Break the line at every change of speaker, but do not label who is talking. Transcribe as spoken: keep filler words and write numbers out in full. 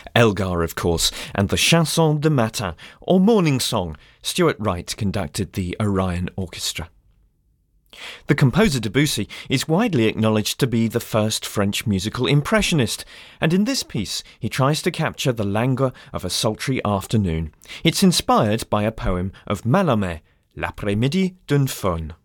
Elgar, of course, and the Chanson de Matin, or Morning Song. Stuart Wright conducted the Orion Orchestra. The composer Debussy is widely acknowledged to be the first French musical impressionist, and in this piece he tries to capture the languor of a sultry afternoon. It's inspired by a poem of Mallarmé, L'après-midi d'une faune.